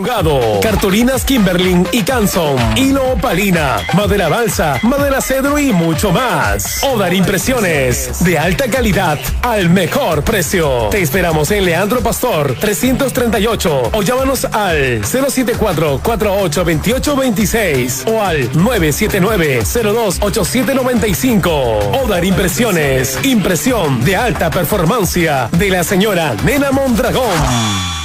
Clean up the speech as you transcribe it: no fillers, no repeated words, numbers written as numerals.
ahumogado, cartulinas Kimberling y Canson, hilo opalina, madera balsa, madera cedro y mucho más. Odar Impresiones, de alta calidad al mejor precio. Te esperamos en Leandro Pastor 338 o llámanos al 074-482826 o al 979-028795. Odar Impresiones, impresión de alta performancia de la señora Nena Mondragón.